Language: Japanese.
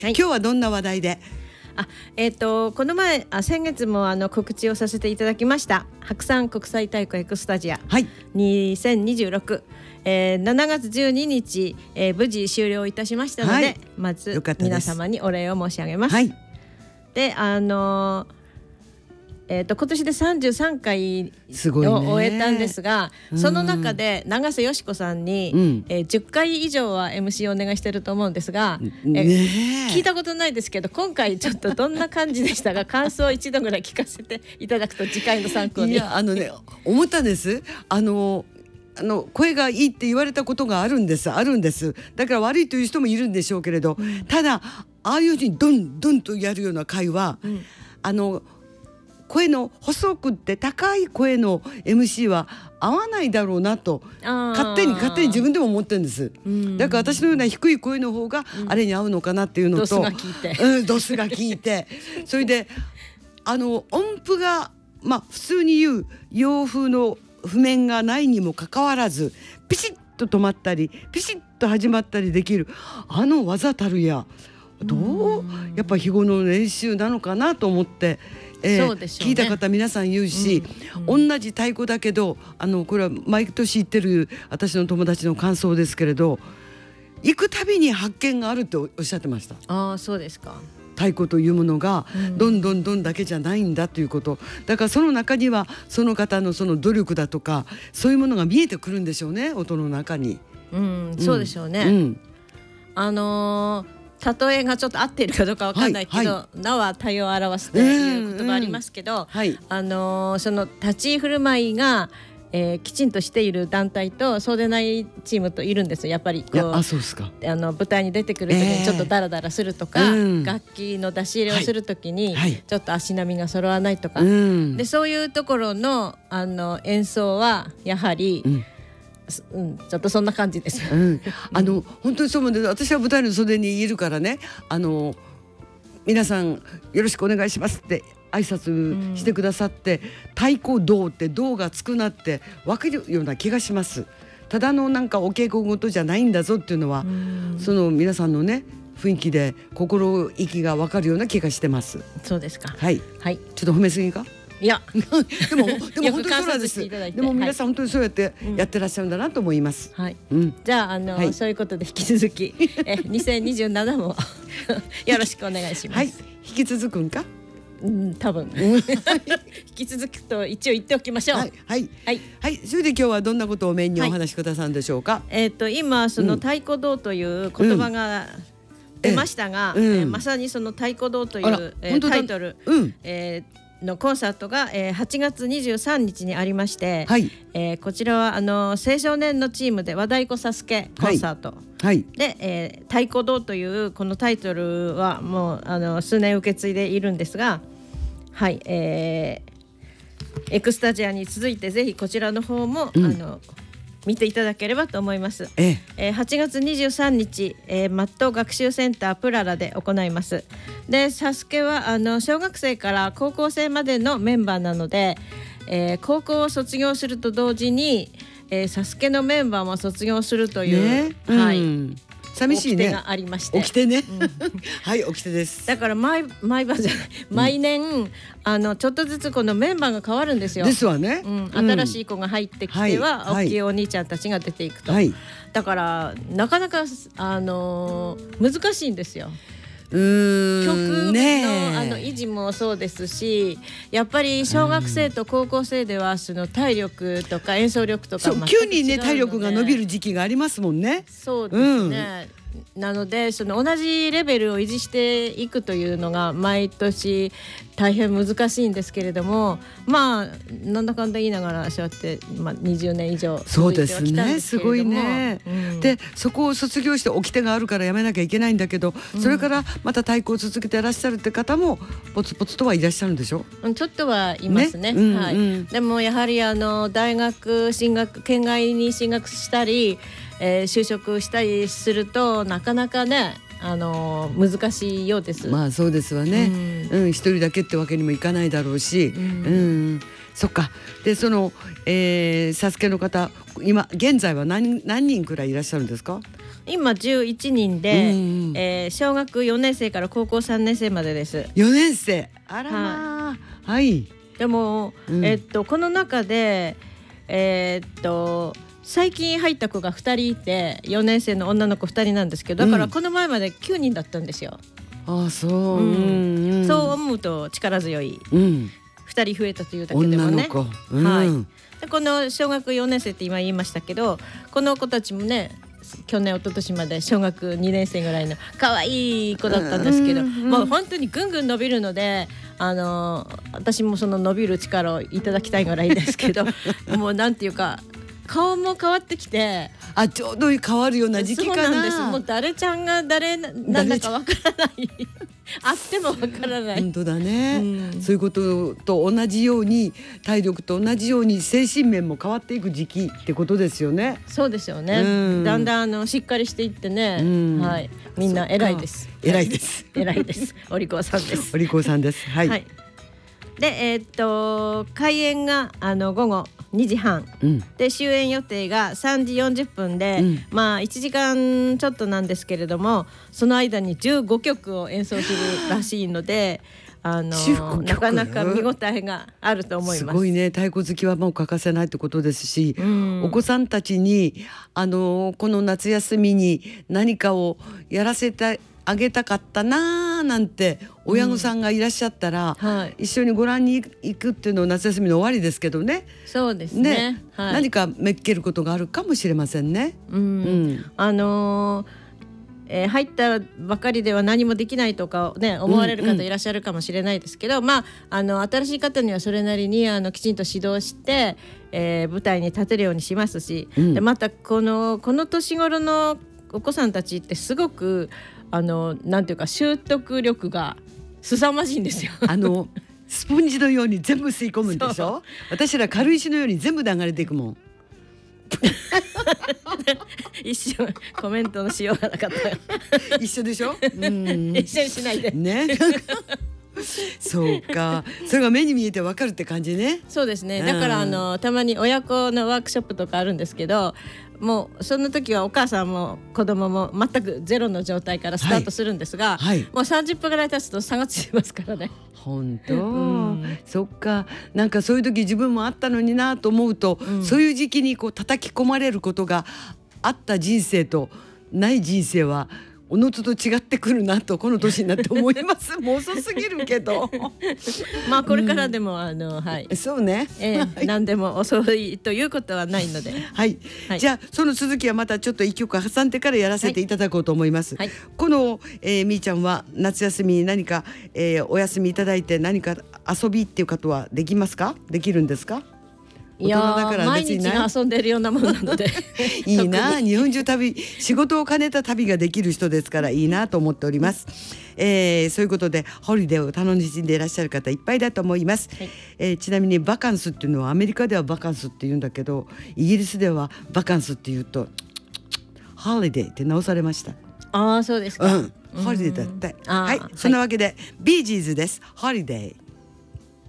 はい、 今日はどんな話題で？ この前先月も告知をさせていただきました白山国際太鼓エクスタジア、 はい、 2026、7月12日、無事終了いたしましたので、 はい、 まず皆様にお礼を申し上げます。はい、で今年で33回を終えたんですが、その中で永瀬よし子さんに、10回以上は MC をお願いしてると思うんですが、聞いたことないですけど、今回ちょっとどんな感じでしたか？感想を一度ぐらい聞かせていただくと次回の参考に。 いや思ったんです。声がいいって言われたことがあるんです。だから悪いという人もいるんでしょうけれど、ただああいうふうにドンドンとやるような会は、声の細くって高い声の MC は合わないだろうなと勝手に自分でも思ってるんです。だから私のような低い声の方があれに合うのかなっていうのと、ドスが効いてそれで音符が普通に言う洋風の譜面がないにもかかわらずピシッと止まったりピシッと始まったりできる技たるややっぱ日頃の練習なのかなと思って。 そうでしょうね、 聞いた方皆さん言うし、同じ太鼓だけどこれは毎年言ってる私の友達の感想ですけれど、行くたびに発見があるとおっしゃってました。 ああ、そうですか。 太鼓というものがどんどんどんだけじゃないんだということ、だからその中にはその方のその努力だとかそういうものが見えてくるんでしょうね、音の中に。 そうでしょうね。例えがちょっと合っているかどうかわかんないけど、名は体を表すという言葉ありますけど、その立ち居振る舞いが、きちんとしている団体とそうでないチームといるんですよ。やっぱりそうですか。 舞台に出てくる時にちょっとダラダラするとか、楽器の出し入れをする時にちょっと足並みが揃わないとか、でそういうところの、演奏はやはり、ちょっとそんな感じです。 本当にそう思うんです。私は舞台の袖にいるからね、皆さんよろしくお願いしますって挨拶してくださって、太鼓道って道がつくなって分かるような気がします。ただのなんかお稽古事じゃないんだぞっていうのは、その皆さんのね雰囲気で心意気が分かるような気がしてます。 そうですか。 はい、ちょっと褒めすぎか？いやでも本当にそうなんです。でも皆さん本当にそうやってやってらっしゃるんだなと思います。 じゃあそういうことで引き続き2027もよろしくお願いします。 引き続くんか？ 多分引き続くと一応言っておきましょう。 それで今日はどんなことをメインにお話しくださるんでしょうか？ 今その太鼓道という言葉が出ましたが、まさにその太鼓道というタイトルのコンサートが8月23日にありまして、こちらは青少年のチームで和太鼓サスケコンサート、で、太鼓道というこのタイトルはもう数年受け継いでいるんですが、エクスタジアに続いてぜひこちらの方も、見ていただければと思います。8月23日、マット学習センタープララで行います。でサスケは小学生から高校生までのメンバーなので、高校を卒業すると同時に、サスケのメンバーも卒業するという、 寂しいね。 掟がありまして、 掟ね。掟です。 だから毎晩じゃない、毎年ちょっとずつこのメンバーが変わるんですよ。 ですわね。 新しい子が入ってきては大きいお兄ちゃんたちが出ていくと。だからなかなか難しいんですよ。曲の維持もそうですし、やっぱり小学生と高校生ではその体力とか演奏力とか急にね体力が伸びる時期がありますもんね。 そうですね。なのでその同じレベルを維持していくというのが毎年大変難しいんですけれども、なんだかんだ言いながらそうやって、20年以上続いてはきたんですけれども、そうですね、すごいね。 でそこを卒業して掟があるからやめなきゃいけないんだけど、それからまた太鼓を続けていらっしゃるって方もポツポツとはいらっしゃるんでしょ？ ちょっとはいますね。でもやはり大学進学、県外に進学したり、就職したりするとなかなかね難しいようです。 そうですわね。一人だけってわけにもいかないだろうし、そっか。でそのサスケの方、 今現在は何人くらいいらっしゃるんですか？ 今11人で、小学4年生から高校3年生までです。 4年生、あらまあ、はい。 でも、この中で最近入った子が2人いて、4年生の女の子2人なんですけど、だからこの前まで9人だったんですよ。 ああ、そう、 そう思うと力強い、2人増えたというだけでもね。はい。でこの小学4年生って今言いましたけど、この子たちもね、去年一昨年まで小学2年生ぐらいの可愛い子だったんですけど、もう本当にぐんぐん伸びるので、私もその伸びる力をいただきたいぐらいですけどもうなんていうか顔も変わってきて、 ちょうど変わるような時期かな。 そうなんです。もう誰ちゃんが誰なんだかわからないあってもわからない。 本当だね、そういうことと同じように、体力と同じように精神面も変わっていく時期ってことですよね。 そうですよね、だんだんしっかりしていってね、はい、みんな偉いです。 偉いです。 偉いです。お利口さんです。 お利口さんです。はい。 で、開演が午後2時半、で終演予定が3時40分で、まあ1時間ちょっとなんですけれども、その間に15曲を演奏するらしいのでなかなか見応えがあると思います。 すごいね。太鼓好きはもう欠かせないってことですし、お子さんたちにこの夏休みに何かをやらせてあげたかったななんて親御さんがいらっしゃったら、一緒にご覧に行くっていうのを夏休みの終わりですけどね。 そうですね。 何かめっけることがあるかもしれませんね。 入ったばかりでは何もできないとかね思われる方いらっしゃるかもしれないですけど、まあ新しい方にはそれなりにきちんと指導して、舞台に立てるようにしますし、でまたこの年頃のお子さんたちってすごくなんていうか習得力が凄まじいんですよ。 スポンジのように全部吸い込むんでしょ。私ら軽石のように全部流れていくもん。 一瞬コメントのしようがなかったよ。 一緒でしょ。 一緒にしないでね。そうか、それが目に見えてわかるって感じね。 そうですね。だからたまに親子のワークショップとかあるんですけど、もうその時はお母さんも子供も全くゼロの状態からスタートするんですが、もう30分ぐらい経つと差がついてますからね。 本当、そっか。なんかそういう時自分もあったのになと思うと、そういう時期にこう叩き込まれることがあった人生とない人生はおのずと違ってくるなとこの年になって思います。もう遅すぎるけどまあこれからでもそうね、 何でも遅いということはないので、 じゃあその続きはまたちょっと一曲挟んでからやらせていただこうと思います。この、みーちゃんは夏休み何か、お休みいただいて何か遊びっていうことはできますか？できるんですか？ いや毎日遊んでるようなものなのでいいな。日本中仕事を兼ねた旅ができる人ですからいいなと思っております。そういうことでホリデーを楽しんでいらっしゃる方いっぱいだと思います。ちなみにバカンスっていうのはアメリカではバカンスって言うんだけど、イギリスではバカンスって言うとホリデーって直されました。 ああ、そうですか。 ホリデーだって。はい、そんなわけでビージーズです。ホリデー。